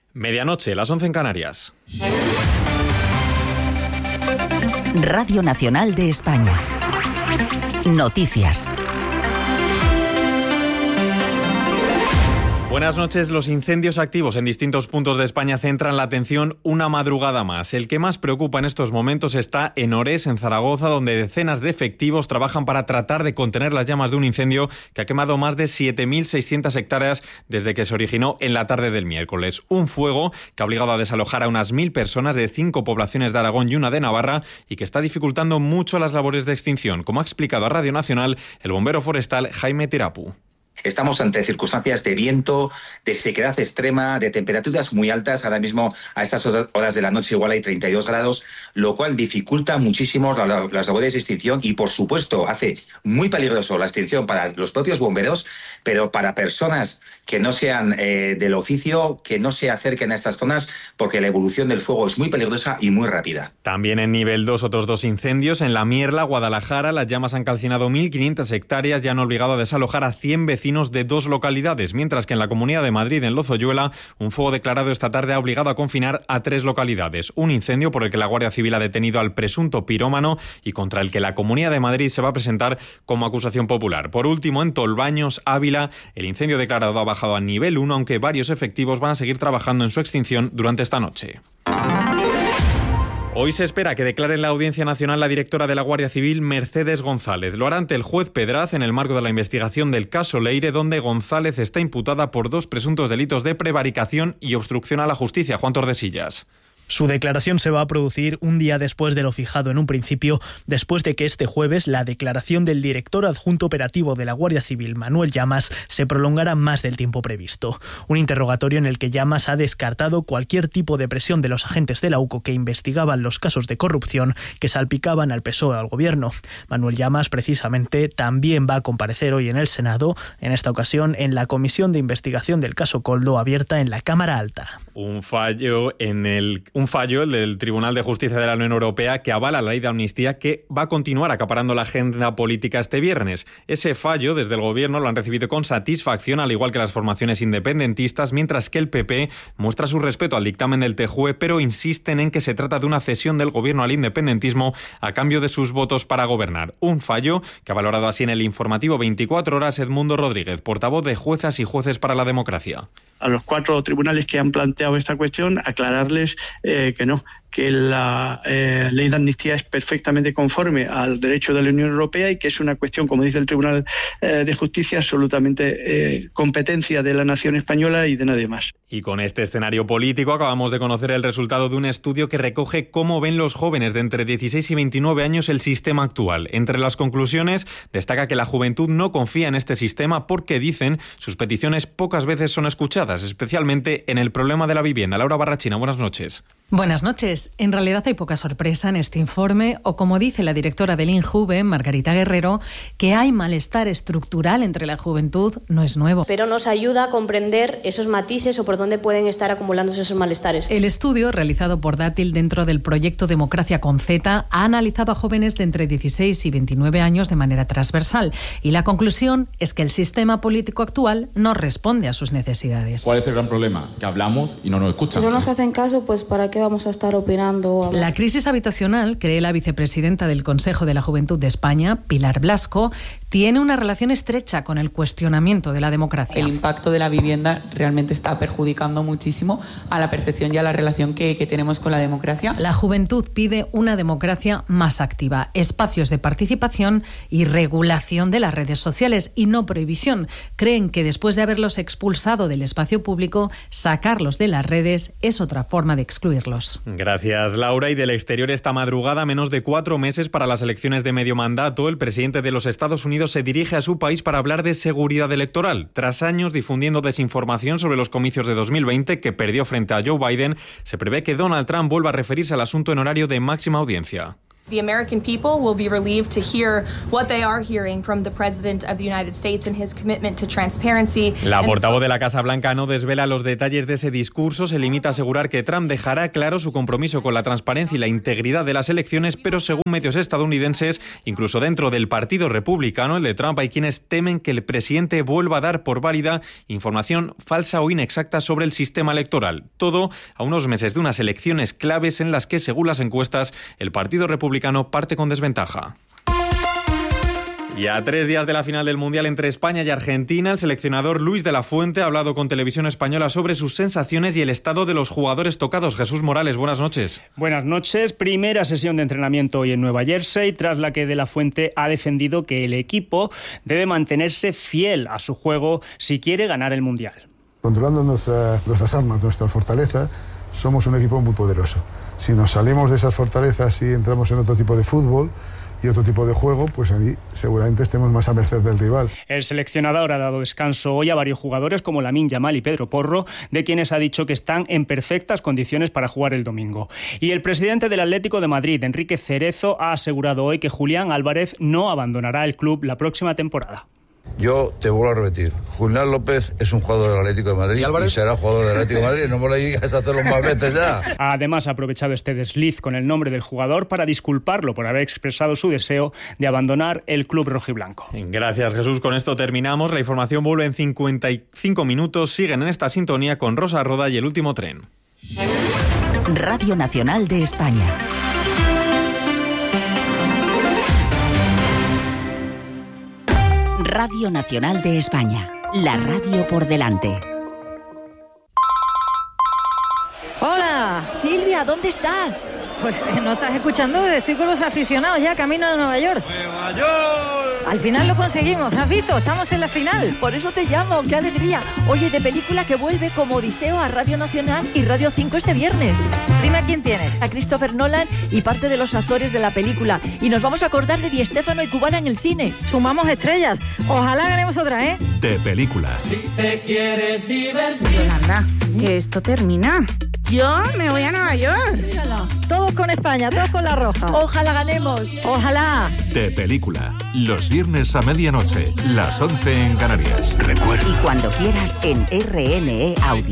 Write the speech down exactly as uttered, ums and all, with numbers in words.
Medianoche, las once en Canarias. Radio Nacional de España. Noticias. Buenas noches. Los incendios activos en distintos puntos de España centran la atención una madrugada más. El que más preocupa en estos momentos está en Orés, en Zaragoza, donde decenas de efectivos trabajan para tratar de contener las llamas de un incendio que ha quemado más de siete mil seiscientas hectáreas desde que se originó en la tarde del miércoles. Un fuego que ha obligado a desalojar a unas mil personas de cinco poblaciones de Aragón y una de Navarra y que está dificultando mucho las labores de extinción, como ha explicado a Radio Nacional el bombero forestal Jaime Tirapu. Estamos ante circunstancias de viento, de sequedad extrema, de temperaturas muy altas. Ahora mismo, a estas horas de la noche, igual hay treinta y dos grados, lo cual dificulta muchísimo las labores de extinción y, por supuesto, hace muy peligroso la extinción para los propios bomberos, pero para personas que no sean eh, del oficio, que no se acerquen a estas zonas, porque la evolución del fuego es muy peligrosa y muy rápida. También en nivel dos, otros dos incendios. En La Mierla, Guadalajara, las llamas han calcinado mil quinientas hectáreas y han obligado a desalojar a cien vecinos de dos localidades, mientras que en la Comunidad de Madrid, en Lozoyuela, un fuego declarado esta tarde ha obligado a confinar a tres localidades. Un incendio por el que la Guardia Civil ha detenido al presunto pirómano y contra el que la Comunidad de Madrid se va a presentar como acusación popular. Por último, en Tolbaños, Ávila, el incendio declarado ha bajado a nivel uno, aunque varios efectivos van a seguir trabajando en su extinción durante esta noche. Hoy se espera que declare en la Audiencia Nacional la directora de la Guardia Civil, Mercedes González. Lo hará ante el juez Pedraz en el marco de la investigación del caso Leire, donde González está imputada por dos presuntos delitos de prevaricación y obstrucción a la justicia. Juan Tordesillas. Su declaración se va a producir un día después de lo fijado en un principio, después de que este jueves la declaración del director adjunto operativo de la Guardia Civil, Manuel Llamas, se prolongara más del tiempo previsto. Un interrogatorio en el que Llamas ha descartado cualquier tipo de presión de los agentes de la U C O que investigaban los casos de corrupción que salpicaban al P S O E o al Gobierno. Manuel Llamas, precisamente, también va a comparecer hoy en el Senado, en esta ocasión en la Comisión de Investigación del caso Koldo, abierta en la Cámara Alta. Un fallo en el... Un fallo, el del Tribunal de Justicia de la Unión Europea, que avala la ley de amnistía que va a continuar acaparando la agenda política este viernes. Ese fallo, desde el Gobierno, lo han recibido con satisfacción, al igual que las formaciones independentistas, mientras que el P P muestra su respeto al dictamen del T J U E, pero insisten en que se trata de una cesión del Gobierno al independentismo a cambio de sus votos para gobernar. Un fallo que ha valorado así en el informativo veinticuatro horas Edmundo Rodríguez, portavoz de Juezas y Jueces para la Democracia. A los cuatro tribunales que han planteado esta cuestión, aclararles eh, que no, que la eh, ley de amnistía es perfectamente conforme al derecho de la Unión Europea y que es una cuestión, como dice el Tribunal eh, de Justicia, absolutamente eh, competencia de la nación española y de nadie más. Y con este escenario político acabamos de conocer el resultado de un estudio que recoge cómo ven los jóvenes de entre dieciséis y veintinueve años el sistema actual. Entre las conclusiones destaca que la juventud no confía en este sistema porque, dicen, sus peticiones pocas veces son escuchadas, especialmente en el problema de la vivienda. Laura Barrachina, buenas noches. Buenas noches. En realidad hay poca sorpresa en este informe, o como dice la directora del INJUVE, Margarita Guerrero, que hay malestar estructural entre la juventud, no es nuevo. Pero nos ayuda a comprender esos matices o por dónde pueden estar acumulándose esos malestares. El estudio, realizado por Dátil dentro del proyecto Democracia con Z, ha analizado a jóvenes de entre dieciséis y veintinueve años de manera transversal, y la conclusión es que el sistema político actual no responde a sus necesidades. ¿Cuál es el gran problema? Que hablamos y no nos escuchan. Si no nos hacen caso, pues ¿para qué vamos a estar opinando? La crisis habitacional, cree la vicepresidenta del Consejo de la Juventud de España, Pilar Blasco, tiene una relación estrecha con el cuestionamiento de la democracia. El impacto de la vivienda realmente está perjudicando muchísimo a la percepción y a la relación que, que tenemos con la democracia. La juventud pide una democracia más activa, espacios de participación y regulación de las redes sociales y no prohibición. Creen que después de haberlos expulsado del espacio público, sacarlos de las redes es otra forma de excluirlos. Gracias, Laura. Y del exterior, esta madrugada, menos de cuatro meses para las elecciones de medio mandato, el presidente de los Estados Unidos se dirige a su país para hablar de seguridad electoral. Tras años difundiendo desinformación sobre los comicios de dos mil veinte, que perdió frente a Joe Biden, se prevé que Donald Trump vuelva a referirse al asunto en horario de máxima audiencia. The American people will be relieved to hear what they are hearing from the President of the United States and his commitment to transparency. La portavoz de la Casa Blanca no desvela los detalles de ese discurso, se limita a asegurar que Trump dejará claro su compromiso con la transparencia y la integridad de las elecciones, pero según medios estadounidenses, incluso dentro del Partido Republicano, el de Trump, hay quienes temen que el presidente vuelva a dar por válida información falsa o inexacta sobre el sistema electoral. Todo a unos meses de unas elecciones claves en las que, según las encuestas, el Partido Republicano parte con desventaja. Y a tres días de la final del Mundial entre España y Argentina, el seleccionador Luis de la Fuente ha hablado con Televisión Española sobre sus sensaciones y el estado de los jugadores tocados. Jesús Morales, buenas noches. Buenas noches. Primera sesión de entrenamiento hoy en Nueva Jersey, tras la que de la Fuente ha defendido que el equipo debe mantenerse fiel a su juego si quiere ganar el Mundial. Controlando nuestra, nuestras armas, nuestra fortaleza, somos un equipo muy poderoso. Si nos salimos de esas fortalezas y entramos en otro tipo de fútbol y otro tipo de juego, pues ahí seguramente estemos más a merced del rival. El seleccionador ha dado descanso hoy a varios jugadores como Lamine Yamal y Pedro Porro, de quienes ha dicho que están en perfectas condiciones para jugar el domingo. Y el presidente del Atlético de Madrid, Enrique Cerezo, ha asegurado hoy que Julián Álvarez no abandonará el club la próxima temporada. Yo te vuelvo a repetir, Julián López es un jugador del Atlético de Madrid y, y será jugador del Atlético de Madrid, no me lo digas a hacerlo más veces ya. Además ha aprovechado este desliz con el nombre del jugador para disculparlo por haber expresado su deseo de abandonar el club rojiblanco. Gracias, Jesús, con esto terminamos. La información vuelve en cincuenta y cinco minutos. Siguen en esta sintonía con Rosa Roda y El Último Tren. Radio Nacional de España. Radio Nacional de España, la radio por delante. Hola. Silvia, ¿dónde estás? Pues no estás escuchando, estoy con los aficionados ya camino a Nueva York. ¡Nueva York! Al final lo conseguimos, ¿has visto? Estamos en la final. Por eso te llamo, qué alegría. Oye, de película que vuelve como Odiseo a Radio Nacional y Radio cinco este viernes. Dime a quién tienes. A Christopher Nolan y parte de los actores de la película. Y nos vamos a acordar de Di Stéfano y Cubana en el cine. Sumamos estrellas. Ojalá ganemos otra, ¿eh? De película. Si te quieres divertir. Yolanda, que esto termina. Yo me voy a Nueva York. Mírala. Todos con España, todos con la roja. Ojalá ganemos. Ojalá. De película. Los viernes a medianoche, las once en Canarias. Recuerda. Y cuando quieras en R N E Audio.